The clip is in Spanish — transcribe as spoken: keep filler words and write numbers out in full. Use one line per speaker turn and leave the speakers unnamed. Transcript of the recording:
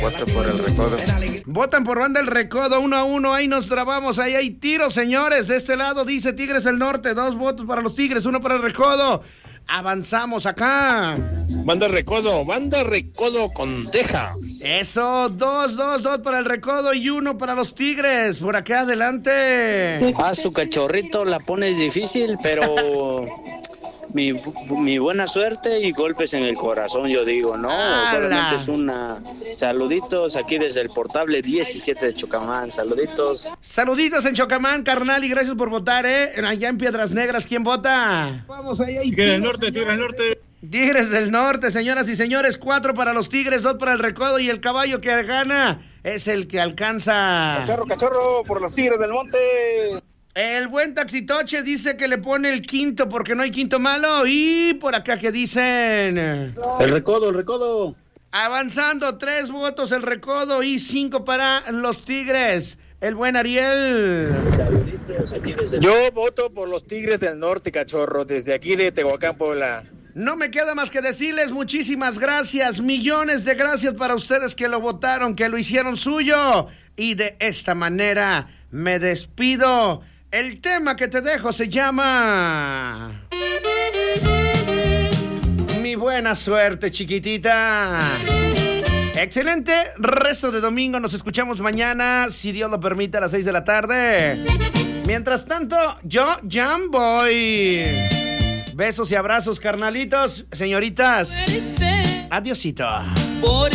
Voto por el Recodo.
Votan por Banda El Recodo, uno a uno. Ahí nos trabamos, ahí hay tiros, señores. De este lado dice Tigres del Norte. Dos votos para los Tigres, uno para el Recodo. Avanzamos acá.
Banda Recodo, Banda Recodo con Deja.
Eso, dos, dos, dos para el Recodo y uno para los Tigres. Por acá adelante.
A su cachorrito la pones difícil, pero mi, mi buena suerte y golpes en el corazón, yo digo, ¿no?
¡Hala!
Solamente es una... Saluditos aquí desde el portable diecisiete de Chocamán, saluditos.
Saluditos en Chocamán, carnal, y gracias por votar, ¿eh? Allá en Piedras Negras, ¿quién vota?
Vamos ahí, ahí. Tigres del Norte, Tigres del Norte.
Tigres del Norte, señoras y señores, cuatro para los Tigres, dos para el Recodo, y el caballo que gana es el que alcanza.
Cachorro, cachorro, por los Tigres del Monte.
El buen Taxitoche dice que le pone el quinto porque no hay quinto malo. Y por acá que dicen...
El Recodo, el Recodo.
Avanzando, tres votos el Recodo y cinco para los Tigres. El buen Ariel.
Yo voto por los Tigres del Norte, cachorro, desde aquí de Tehuacán, Puebla.
No me queda más que decirles muchísimas gracias, millones de gracias para ustedes que lo votaron, que lo hicieron suyo. Y de esta manera me despido. El tema que te dejo se llama... Mi buena suerte, chiquitita. Excelente resto de domingo. Nos escuchamos mañana, si Dios lo permite, a las seis de la tarde. Mientras tanto, yo ya voy. Besos y abrazos, carnalitos, señoritas. Adiosito.